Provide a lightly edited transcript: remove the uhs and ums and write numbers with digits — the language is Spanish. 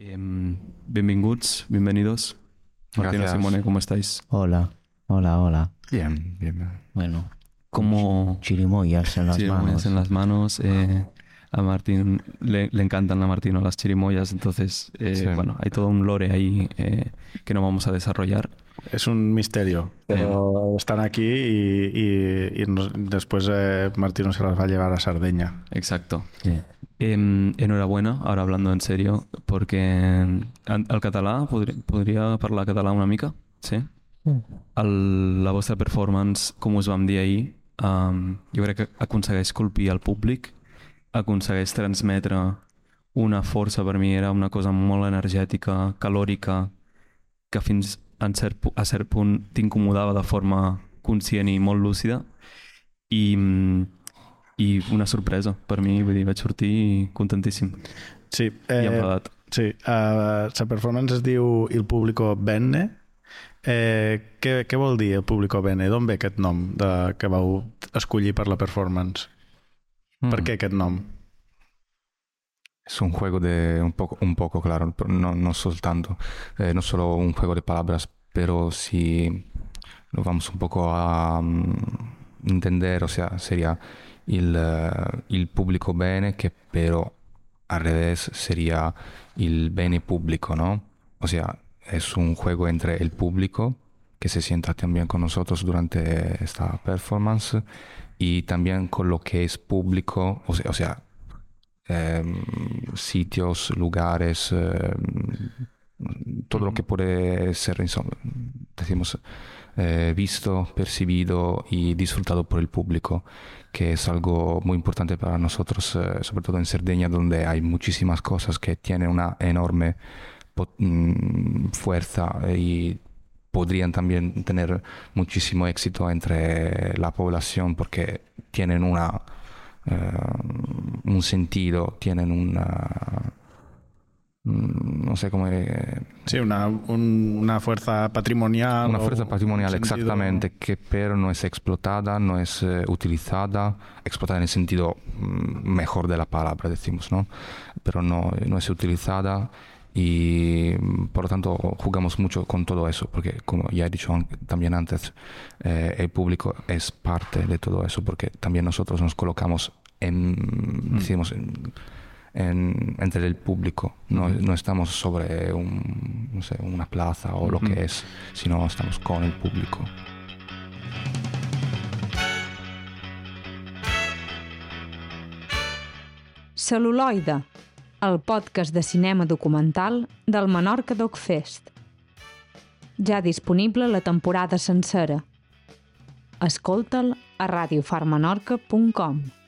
Bienvenidos. Martín y Simone, ¿cómo estáis? Hola. Bien. Bueno, Como chirimoyas en las manos. en las manos. A Martín le encantan a Martín las chirimoyas, entonces, bueno, hay todo un lore ahí que no vamos a desarrollar. Es un misterio, pero están aquí y después Martín se las va a llevar a Sardeña. Exacto. Sí. Enhorabuena, ahora hablando en serio, porque al català, podria parlar català una mica? Sí? La vostra performance, com us vam dir ahir, jo crec que aconsegueix colpir el públic, aconsegueix transmetre una força. Per mi era una cosa molt energètica, calòrica, que fins a cert punt t'incomodava de forma conscient i molt lúcida, i una sorpresa per mi, vull dir, vaig sortir contentíssim. Sí, I enfadat. Sí, la performance es diu Il Pubblico Bene. Què vol dir El Pubblico Bene? D'on ve aquest nom que vau escollir per la performance? ¿Per qué aquest nom? Es un juego un poco claro, pero no soltanto, no solo un juego de palabras, pero si lo vamos un poco a entender, o sea, sería il pubblico bene, que pero al revés sería el bene público, ¿no? O sea, es un juego entre el público, que se sienta también con nosotros durante esta performance, y también con lo que es público, o sea, sitios, lugares, todo lo que puede ser, decimos, visto, percibido y disfrutado por el público, que es algo muy importante para nosotros, sobre todo en Cerdeña, donde hay muchísimas cosas que tienen una enorme fuerza y podrían también tener muchísimo éxito entre la población, porque tienen un sentido, tienen no sé cómo... Sí, una fuerza patrimonial. Una fuerza patrimonial, exactamente, que pero no es explotada, no es explotada en el sentido mejor de la palabra, decimos, ¿no? Pero no es utilizada, y por lo tanto jugamos mucho con todo eso, porque como ya he dicho también antes, el público es parte de todo eso, porque también nosotros nos colocamos decimos, entre el público, no estamos sobre una plaza o lo que es, sino estamos con el público. Cel·luloide, el podcast de cinema documental del Menorca Docfest. Ja disponible la temporada sencera. Escolta'l a radiofarmenorca.com.